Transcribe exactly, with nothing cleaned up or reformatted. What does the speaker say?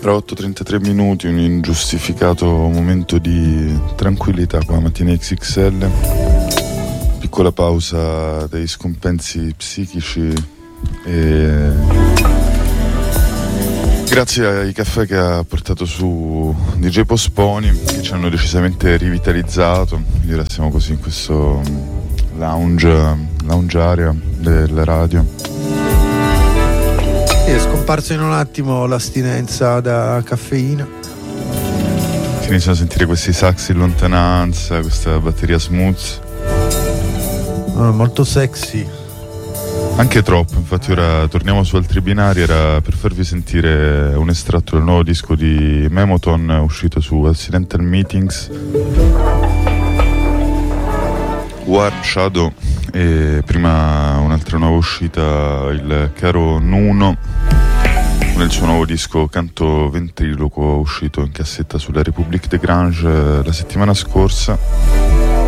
otto e trentatré minuti, un ingiustificato momento di tranquillità qua mattina X X L. Piccola pausa dai scompensi psichici e grazie ai caffè che ha portato su D J Posponi, che ci hanno decisamente rivitalizzato. Quindi ora siamo così in questo lounge, lounge area della radio. È scomparsa in un attimo l'astinenza da caffeina. Si iniziano a sentire questi sax in lontananza, questa batteria smooth. Oh, molto sexy. Anche troppo, infatti ora torniamo su altri binari. Era per farvi sentire un estratto del nuovo disco di Memoton uscito su Accidental Meetings, War Shadow, e prima un'altra nuova uscita, il caro Nuno nel suo nuovo disco Canto Ventriloquo, uscito in cassetta sulla République des Granges la settimana scorsa.